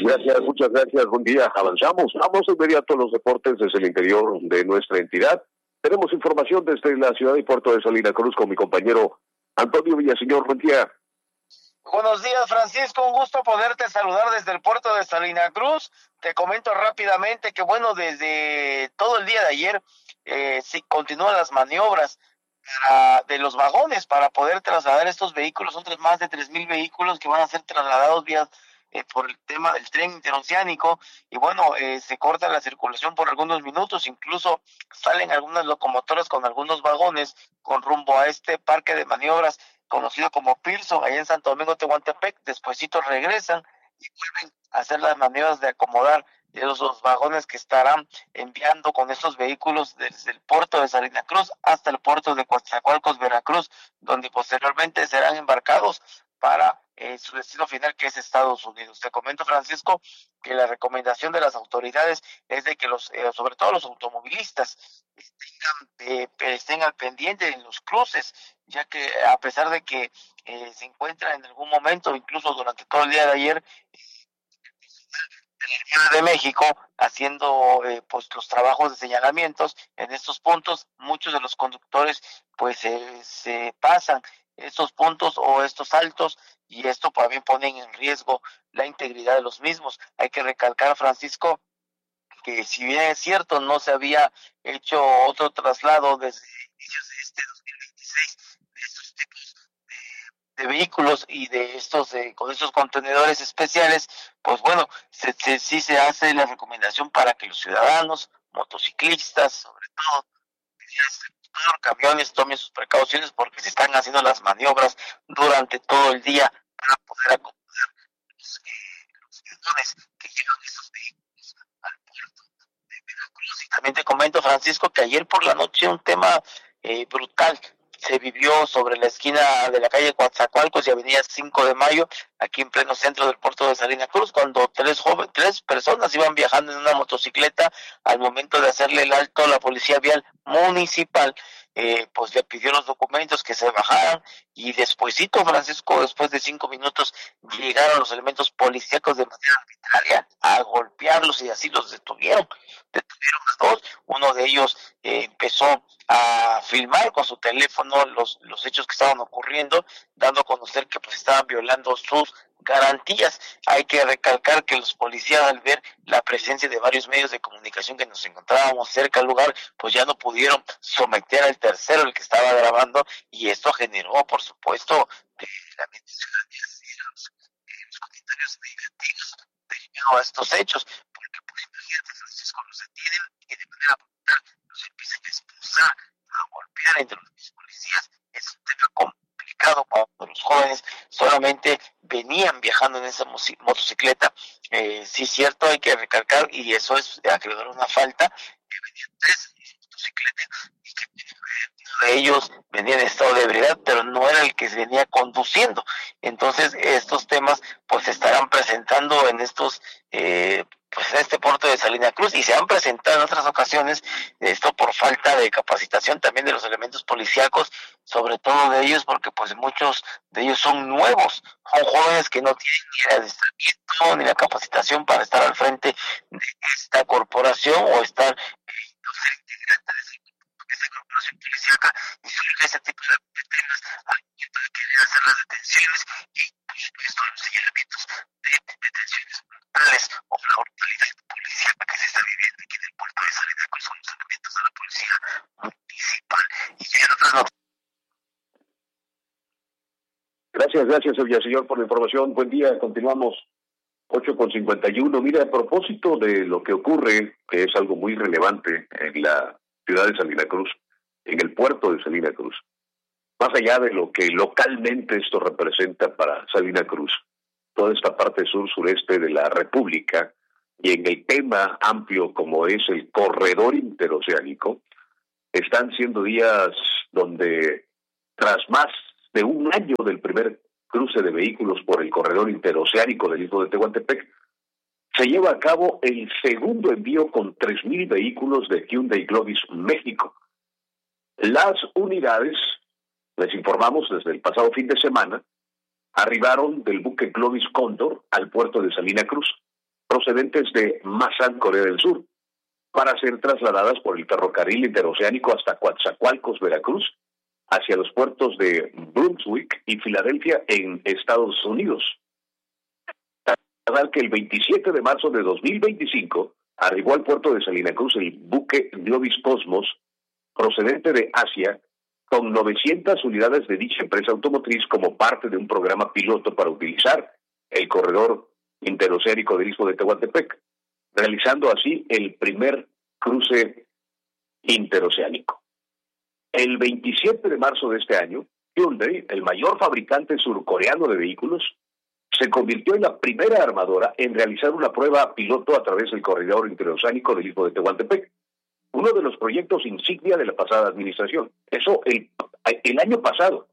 Gracias, muchas gracias, buen día. Avanzamos, vamos de inmediato a los deportes desde el interior de nuestra entidad. Tenemos información desde la ciudad y puerto de Salina Cruz con mi compañero Antonio Villaseñor. Buen día. Buenos días, Francisco, un gusto poderte saludar desde el puerto de Salina Cruz. Te comento rápidamente que, bueno, desde todo el día de ayer sí continúan las maniobras de los vagones para poder trasladar estos vehículos. Son más de 3,000 vehículos que van a ser trasladados vía por el tema del tren interoceánico, y bueno, se corta la circulación por algunos minutos, incluso salen algunas locomotoras con algunos vagones con rumbo a este parque de maniobras conocido como Pearson, allá en Santo Domingo Tehuantepec. Despuesito regresan y vuelven a hacer las maniobras de acomodar los vagones que estarán enviando con estos vehículos desde el puerto de Salina Cruz hasta el puerto de Coatzacoalcos, Veracruz, donde posteriormente serán embarcados para su destino final, que es Estados Unidos. Te comento, Francisco, que la recomendación de las autoridades es de que sobre todo los automovilistas estén al pendiente en los cruces, ya que a pesar de que se encuentra en algún momento, incluso durante todo el día de ayer, de la Ciudad de México haciendo pues los trabajos de señalamientos en estos puntos, muchos de los conductores pues se pasan estos puntos o estos altos, y esto también ponen en riesgo la integridad de los mismos. Hay que recalcar, Francisco, que si bien es cierto no se había hecho otro traslado desde inicios de este 2026 de estos tipos de vehículos y de estos con estos contenedores especiales, pues bueno, sí se hace la recomendación para que los ciudadanos, motociclistas, sobre todo camiones, tomen sus precauciones, porque se están haciendo las maniobras durante todo el día para poder acomodar los camiones que llevan esos vehículos al puerto de Veracruz. Y también te comento, Francisco, que ayer por la noche un tema brutal se vivió sobre la esquina de la calle Coatzacoalcos y avenida 5 de Mayo, aquí en pleno centro del puerto de Salina Cruz, cuando tres personas iban viajando en una motocicleta. Al momento de hacerle el alto, la policía vial municipal pues le pidió los documentos, que se bajaran, y despuesito, Francisco, después de 5 minutos, llegaron los elementos policíacos de manera arbitraria a golpearlos, y así los detuvieron a dos. Uno de ellos empezó a filmar con su teléfono los hechos que estaban ocurriendo, dando a conocer que pues estaban violando sus garantías. Hay que recalcar que los policías, al ver la presencia de varios medios de comunicación que nos encontrábamos cerca al lugar, pues ya no pudieron someter al tercero, el que estaba grabando, y esto generó, por supuesto, la los comentarios negativos debido a estos hechos, porque pues imagínate, Francisco, los detienen y de manera brutal los empiezan a expulsar, a golpear entre los policías. Es un tema complicado cuando los jóvenes solamente venían viajando en esa motocicleta. Sí, cierto, hay que recalcar, y eso es acreedor a una falta, que venían tres motocicletas y que uno de ellos venía en estado de ebriedad, pero no era el que se venía conduciendo. Entonces estos temas pues se estarán presentando en estos pues en este puerto de Salina Cruz, y se han presentado en otras ocasiones, esto por falta de capacitación también de los elementos policíacos, sobre todo de ellos, porque pues muchos de ellos son nuevos, son jóvenes que no tienen ni el adiestramiento ni la capacitación para estar al frente de esta corporación o estar ser integrante de esa corporación policíaca, y surge ese tipo de temas al momento de querer hacer las detenciones, y por supuesto los señalamientos de detenciones brutales o la brutalidad policíaca que se está viviendo aquí en el puerto de Salina Cruz con los elementos de la policía municipal. Y ya en otras noticias. Gracias, Villaseñor, por la información. Buen día, continuamos. 8:51. Mira, a propósito de lo que ocurre, que es algo muy relevante en la ciudad de Salina Cruz, en el puerto de Salina Cruz, más allá de lo que localmente esto representa para Salina Cruz, toda esta parte sur-sureste de la República, y en el tema amplio como es el corredor interoceánico, están siendo días donde, tras más de un año del primer cruce de vehículos por el corredor interoceánico del istmo de Tehuantepec, se lleva a cabo el segundo envío con 3,000 vehículos de Hyundai Globis México. Las unidades, les informamos desde el pasado fin de semana, arribaron del buque Globis Cóndor al puerto de Salina Cruz. procedentes de Masan, Corea del Sur, para ser trasladadas por el ferrocarril interoceánico hasta Coatzacoalcos, Veracruz, hacia los puertos de Brunswick y Filadelfia en Estados Unidos. Que el 27 de marzo de 2025 arribó al puerto de Salina Cruz el buque Globis Cosmos, procedente de Asia, con 900 unidades de dicha empresa automotriz como parte de un programa piloto para utilizar el corredor interoceánico del Istmo de Tehuantepec, realizando así el primer cruce interoceánico. El 27 de marzo de este año, Hyundai, el mayor fabricante surcoreano de vehículos, se convirtió en la primera armadora en realizar una prueba piloto a través del corredor interoceánico del Istmo de Tehuantepec, uno de los proyectos insignia de la pasada administración. Eso el año pasado,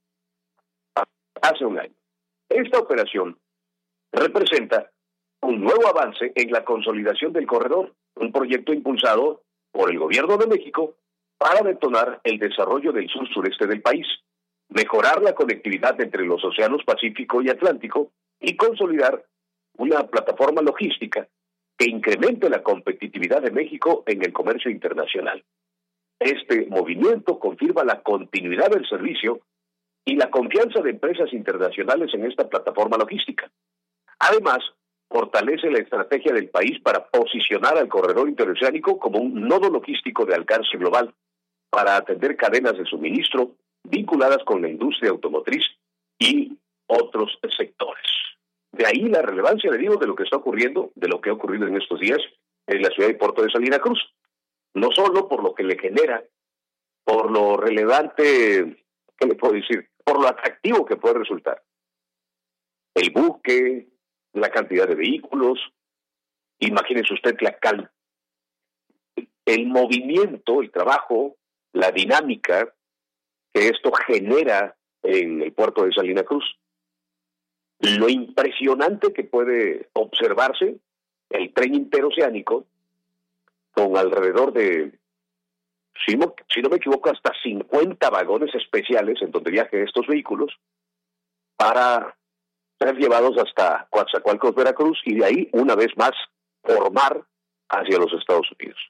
hace un año. Esta operación representa un nuevo avance en la consolidación del corredor, un proyecto impulsado por el Gobierno de México para detonar el desarrollo del sur-sureste del país, mejorar la conectividad entre los océanos Pacífico y Atlántico y consolidar una plataforma logística que incremente la competitividad de México en el comercio internacional. Este movimiento confirma la continuidad del servicio y la confianza de empresas internacionales en esta plataforma logística. Además, fortalece la estrategia del país para posicionar al corredor interoceánico como un nodo logístico de alcance global para atender cadenas de suministro vinculadas con la industria automotriz y otros sectores. De ahí la relevancia, le digo, de lo que está ocurriendo, de lo que ha ocurrido en estos días en la ciudad y puerto de Salina Cruz. No solo por lo que le genera, por lo relevante, ¿qué le puedo decir? Por lo atractivo que puede resultar. El buque, la cantidad de vehículos, imagínese usted el movimiento, el trabajo, la dinámica que esto genera en el puerto de Salina Cruz. Lo impresionante que puede observarse el tren interoceánico con alrededor de, si no me equivoco, hasta 50 vagones especiales en donde viajan estos vehículos para ser llevados hasta Coatzacoalcos, Veracruz, y de ahí, una vez más, por mar hacia los Estados Unidos.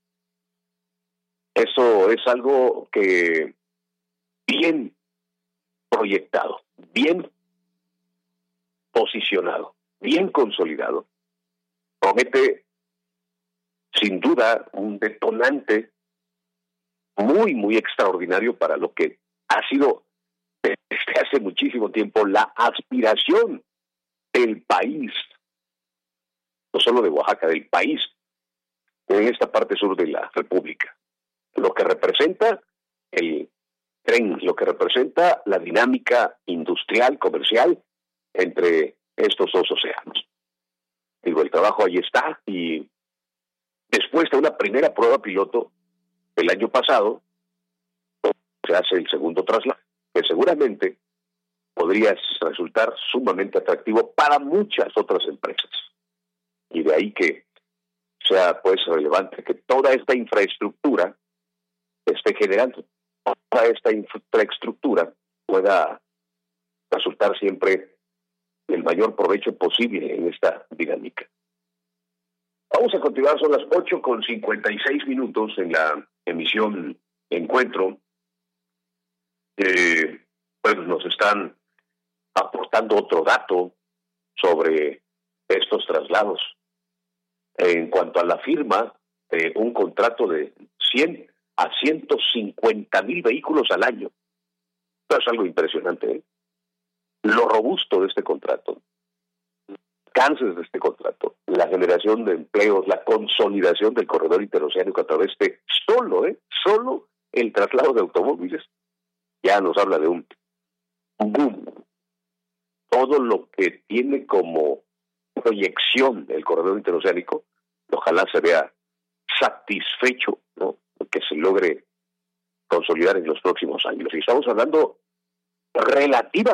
Eso es algo que bien proyectado, bien posicionado, bien consolidado, promete sin duda un detonante muy, muy extraordinario para lo que ha sido desde hace muchísimo tiempo la aspiración del país, no solo de Oaxaca, del país, en esta parte sur de la República. Lo que representa el tren, lo que representa la dinámica industrial, comercial, entre estos dos océanos. Digo, el trabajo ahí está, y después de una primera prueba piloto el año pasado, se hace el segundo traslado, que seguramente podría resultar sumamente atractivo para muchas otras empresas. Y de ahí que sea pues relevante que toda esta infraestructura esté generando, toda esta infraestructura pueda resultar siempre el mayor provecho posible en esta dinámica. Vamos a continuar, son las 8:56 en la emisión Encuentro. Pues nos están aportando otro dato sobre estos traslados. En cuanto a la firma de un contrato de 100 a 150,000 vehículos al año. Esto es algo impresionante, ¿eh? Lo robusto de este contrato, alcances de este contrato, la generación de empleos, la consolidación del corredor interoceánico a través de solo el traslado de automóviles, ya nos habla de un boom. Todo lo que tiene como proyección el corredor interoceánico, ojalá se vea satisfecho, ¿no?, que se logre consolidar en los próximos años. Y estamos hablando relativamente